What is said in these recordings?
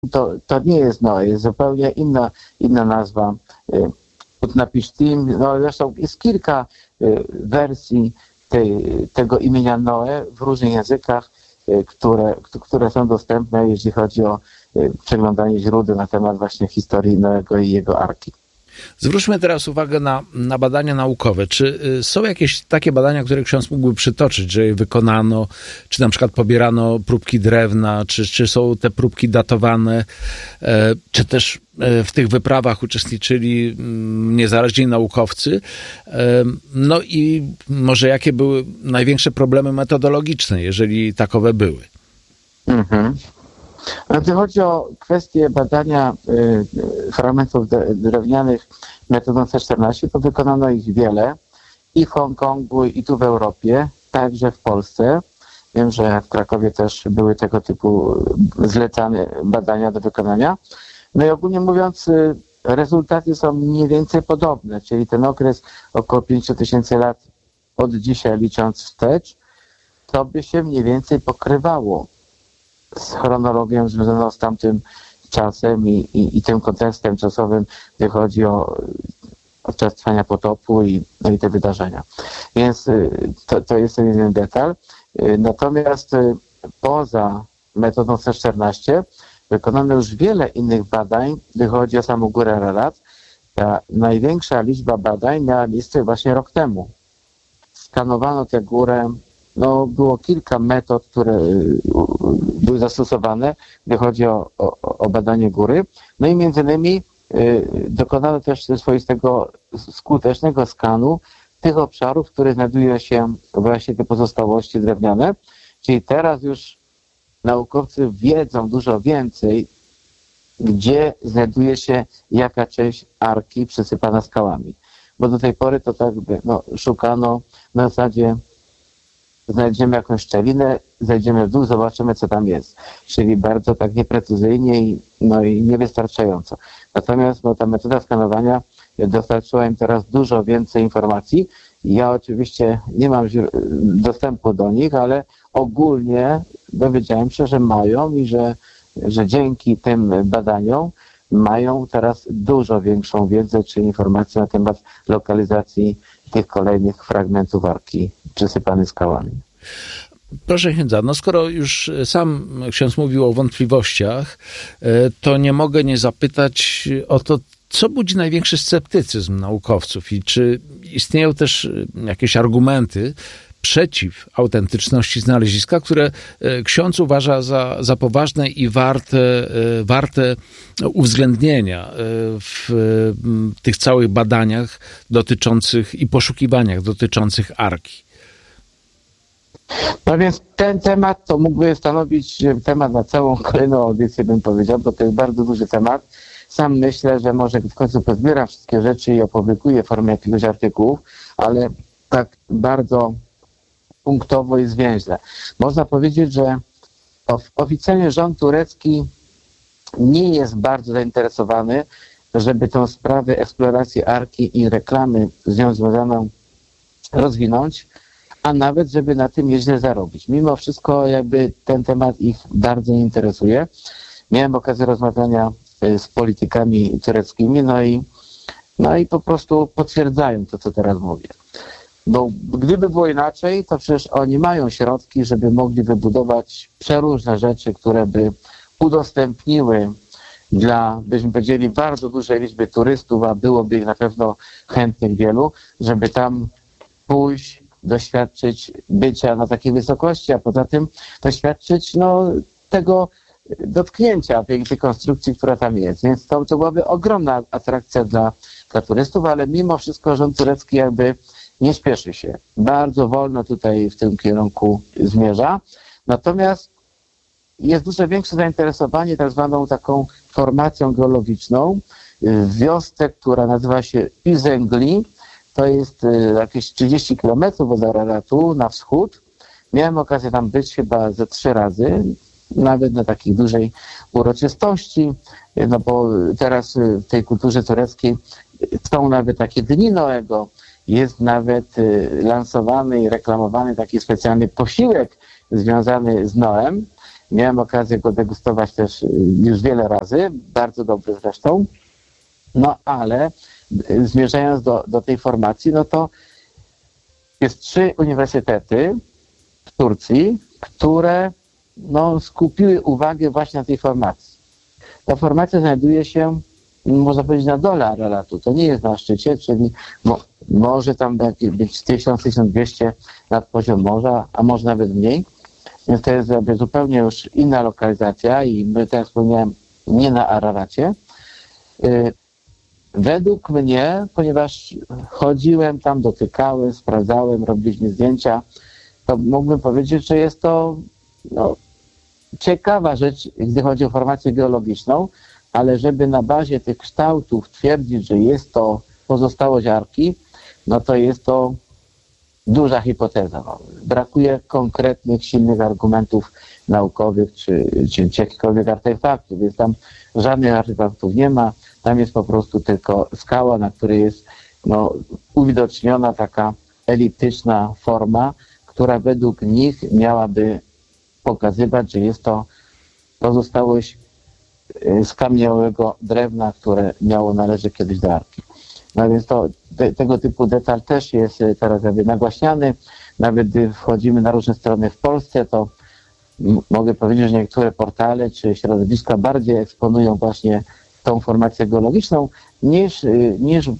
to nie jest Noe, jest zupełnie inna nazwa. Utnapishtim, no zresztą jest kilka wersji tego imienia Noe w różnych językach, które są dostępne, jeśli chodzi o przeglądanie źródeł na temat właśnie historii Noego i jego arki. Zwróćmy teraz uwagę na badania naukowe. Czy są jakieś takie badania, które ksiądz mógłby przytoczyć, że je wykonano, czy na przykład pobierano próbki drewna, czy są te próbki datowane, czy też w tych wyprawach uczestniczyli niezależni naukowcy? No i może jakie były największe problemy metodologiczne, jeżeli takowe były? Gdy chodzi o kwestię badania fragmentów drewnianych metodą C14, to wykonano ich wiele i w Hongkongu, i tu w Europie, także w Polsce. Wiem, że w Krakowie też były tego typu zlecane badania do wykonania. No i ogólnie mówiąc, rezultaty są mniej więcej podobne, czyli ten okres około 5000 lat od dzisiaj licząc wstecz, to by się mniej więcej pokrywało z chronologią związaną z tamtym czasem i tym kontekstem czasowym, gdy chodzi o czas trwania potopu i te wydarzenia. Więc to jest ten jeden detal. Natomiast poza metodą C14 wykonano już wiele innych badań, gdy chodzi o samą górę Ararat. Ta największa liczba badań miała miejsce właśnie rok temu. Skanowano tę górę. No, było kilka metod, które były zastosowane, gdy chodzi o badanie góry. No i między innymi dokonano też swoistego skutecznego skanu tych obszarów, w których znajdują się właśnie te pozostałości drewniane. Czyli teraz już naukowcy wiedzą dużo więcej, gdzie znajduje się jaka część arki przysypana skałami. Bo do tej pory to tak szukano na zasadzie znajdziemy jakąś szczelinę, zejdziemy w dół, zobaczymy, co tam jest. Czyli bardzo tak nieprecyzyjnie i niewystarczająco. Natomiast ta metoda skanowania dostarczyła im teraz dużo więcej informacji. Ja oczywiście nie mam dostępu do nich, ale ogólnie dowiedziałem się, że mają i że dzięki tym badaniom mają teraz dużo większą wiedzę czy informacje na temat lokalizacji tych kolejnych fragmentów arki przysypanych skałami. Proszę księdza, skoro już sam ksiądz mówił o wątpliwościach, to nie mogę nie zapytać o to, co budzi największy sceptycyzm naukowców i czy istnieją też jakieś argumenty przeciw autentyczności znaleziska, które ksiądz uważa za poważne i warte uwzględnienia w tych całych badaniach dotyczących i poszukiwaniach dotyczących arki. No więc ten temat to mógłby stanowić temat na całą kolejną audycję, bym powiedział, bo to jest bardzo duży temat. Sam myślę, że może w końcu pozbieram wszystkie rzeczy i opublikuję w formie jakiegoś artykułu, ale tak bardzo punktowo i zwięźle. Można powiedzieć, że oficjalnie rząd turecki nie jest bardzo zainteresowany, żeby tą sprawę eksploracji arki i reklamy z nią związaną rozwinąć, a nawet żeby na tym nieźle zarobić. Mimo wszystko jakby ten temat ich bardzo nie interesuje. Miałem okazję rozmawiania z politykami tureckimi, no i po prostu potwierdzają to, co teraz mówię. Bo gdyby było inaczej, to przecież oni mają środki, żeby mogli wybudować przeróżne rzeczy, które by udostępniły dla, byśmy powiedzieli, bardzo dużej liczby turystów, a byłoby ich na pewno chętnych wielu, żeby tam pójść, doświadczyć bycia na takiej wysokości, a poza tym doświadczyć tego dotknięcia tej konstrukcji, która tam jest. Więc to byłaby ogromna atrakcja dla turystów, ale mimo wszystko rząd turecki jakby nie śpieszy się. Bardzo wolno tutaj w tym kierunku zmierza. Natomiast jest dużo większe zainteresowanie tak zwaną taką formacją geologiczną w wiosce, która nazywa się Üzengli. To jest jakieś 30 km od Araratu na wschód. Miałem okazję tam być chyba ze 3 razy, nawet na takiej dużej uroczystości, bo teraz w tej kulturze tureckiej są nawet takie dni Noego, jest nawet lansowany i reklamowany taki specjalny posiłek związany z Noem. Miałem okazję go degustować też już wiele razy, bardzo dobry zresztą. No ale zmierzając do tej formacji, no to jest 3 uniwersytety w Turcji, które skupiły uwagę właśnie na tej formacji. Ta formacja znajduje się, można powiedzieć, na dole Araratu. To nie jest na szczycie, czyli może tam być 1000-1200 nad poziom morza, a może nawet mniej. Więc to jest zupełnie już inna lokalizacja i my, tak jak wspomniałem, nie na Araracie. Według mnie, ponieważ chodziłem tam, dotykałem, sprawdzałem, robiliśmy zdjęcia, to mógłbym powiedzieć, że jest to ciekawa rzecz, gdy chodzi o formację geologiczną, ale żeby na bazie tych kształtów twierdzić, że jest to pozostałość Arki, no to jest to duża hipoteza. Brakuje konkretnych, silnych argumentów naukowych czy jakichkolwiek artefaktów, więc tam żadnych artefaktów nie ma. Tam jest po prostu tylko skała, na której jest uwidoczniona taka eliptyczna forma, która według nich miałaby pokazywać, że jest to pozostałość skamieniałego drewna, które miało należeć kiedyś do Arki. No więc tego typu detal też jest teraz nagłaśniany. Nawet gdy wchodzimy na różne strony w Polsce, to mogę powiedzieć, że niektóre portale czy środowiska bardziej eksponują właśnie tą formację geologiczną niż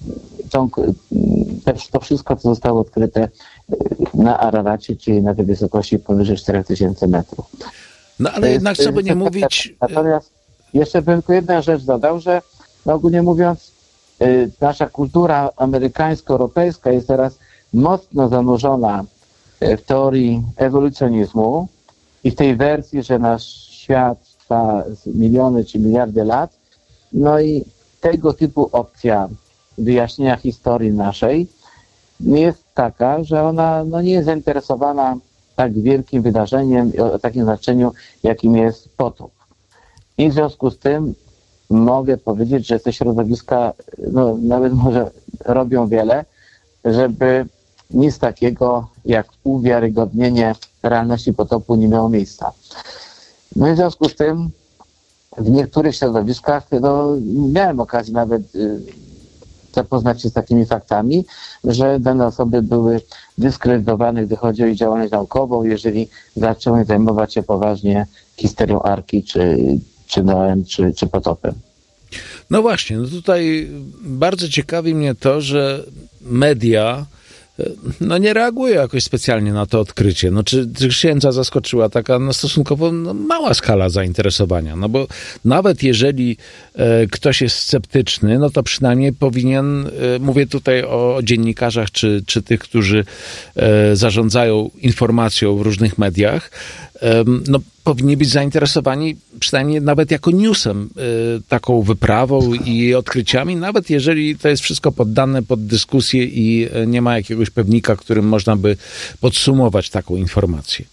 to wszystko, co zostało odkryte na Araracie, czyli na tej wysokości powyżej 4000 metrów. No ale jednak, co by nie mówić... Natomiast jeszcze bym tylko jedną rzecz dodał, że ogólnie mówiąc, nasza kultura amerykańsko-europejska jest teraz mocno zanurzona w teorii ewolucjonizmu i w tej wersji, że nasz świat trwa miliony czy miliardy lat. No i tego typu opcja wyjaśnienia historii naszej jest taka, że ona nie jest zainteresowana tak wielkim wydarzeniem o takim znaczeniu, jakim jest potop. I w związku z tym mogę powiedzieć, że te środowiska nawet może robią wiele, żeby nic takiego jak uwiarygodnienie realności potopu nie miało miejsca. No i w związku z tym w niektórych środowiskach miałem okazję nawet zapoznać się z takimi faktami, że dane osoby były dyskredytowane, gdy chodzi o ich działalność naukową, jeżeli zaczęły zajmować się poważnie historią Arki, czy Noem, czy potopem. No właśnie, tutaj bardzo ciekawi mnie to, że media nie reaguje jakoś specjalnie na to odkrycie. Czy księdza zaskoczyła taka stosunkowo mała skala zainteresowania? Bo nawet jeżeli ktoś jest sceptyczny, to przynajmniej powinien, mówię tutaj o dziennikarzach czy tych, którzy zarządzają informacją w różnych mediach, powinni być zainteresowani przynajmniej nawet jako newsem, taką wyprawą i odkryciami, nawet jeżeli to jest wszystko poddane pod dyskusję i nie ma jakiegoś pewnika, którym można by podsumować taką informację.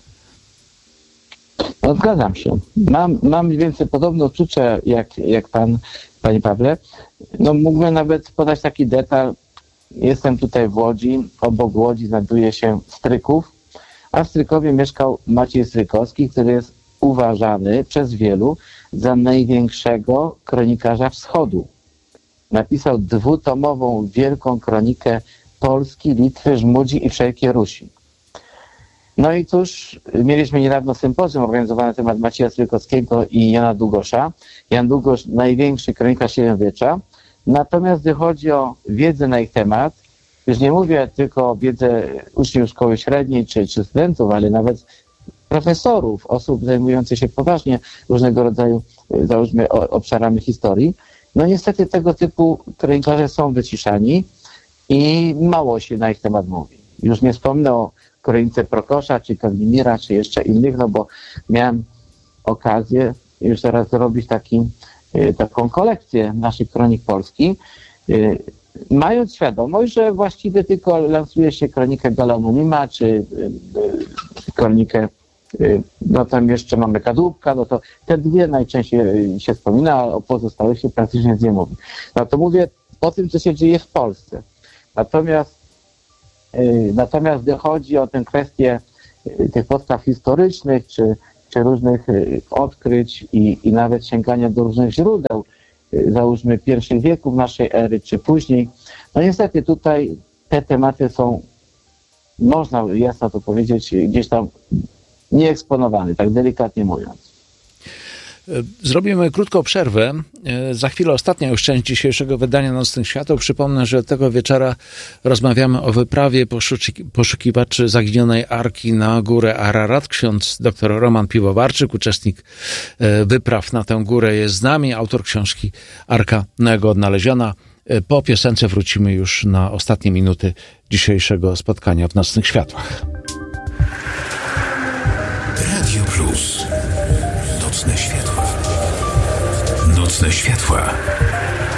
Zgadzam się. Mam mniej więcej podobne odczucie jak pan, panie Pawle. Mógłbym nawet podać taki detal. Jestem tutaj w Łodzi. Obok Łodzi znajduje się Stryków, a w Strykowie mieszkał Maciej Strykowski, który jest uważany przez wielu za największego kronikarza wschodu. Napisał 2-tomową wielką kronikę Polski, Litwy, Żmudzi i wszelkiej Rusi. No i cóż, mieliśmy niedawno sympozjum organizowane na temat Macieja Strykowskiego i Jana Długosza. Jan Długosz, największy kronikarz średniowiecza. Natomiast gdy chodzi o wiedzę na ich temat, już nie mówię tylko o wiedzę uczniów szkoły średniej czy studentów, ale nawet profesorów, osób zajmujących się poważnie różnego rodzaju, załóżmy, obszarami historii. Niestety tego typu kronikarze są wyciszani i mało się na ich temat mówi. Już nie wspomnę o kronice Prokosza, czy Kazimira, czy jeszcze innych, bo miałem okazję już teraz zrobić taką kolekcję naszych kronik polskich, mając świadomość, że właściwie tylko lansuje się kronikę Galaunonima, czy kronikę, tam jeszcze mamy Kadłubka, to te dwie najczęściej się wspomina, a o pozostałych się praktycznie nie mówi. To mówię o tym, co się dzieje w Polsce. Natomiast gdy chodzi o tę kwestię tych podstaw historycznych, czy czy różnych odkryć i nawet sięgania do różnych źródeł, załóżmy pierwszych wieków naszej ery, czy później. No niestety tutaj te tematy są, można jasno to powiedzieć, gdzieś tam nieeksponowane, tak delikatnie mówiąc. Zrobimy krótką przerwę. Za chwilę ostatnia już część dzisiejszego wydania Nocnych Świateł. Przypomnę, że tego wieczora rozmawiamy o wyprawie poszukiwaczy zaginionej Arki na górę Ararat. Ksiądz dr Roman Piwowarczyk, uczestnik wypraw na tę górę, jest z nami. Autor książki Arka Noego odnaleziona. Po piosence wrócimy już na ostatnie minuty dzisiejszego spotkania w Nocnych Światłach. Radio Plus. Nocne światła. Nocne światła.